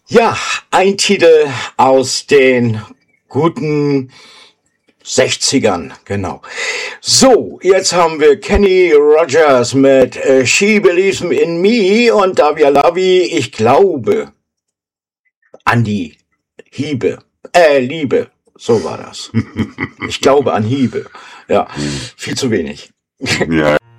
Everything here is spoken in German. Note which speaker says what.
Speaker 1: Ja, ein Titel aus den guten 60ern, genau. So, jetzt haben wir Kenny Rogers mit She Believes in Me und Davia Lavi, ich glaube an die Liebe. So war das. Ich glaube an Hiebe. Ja, viel zu wenig.
Speaker 2: Ja.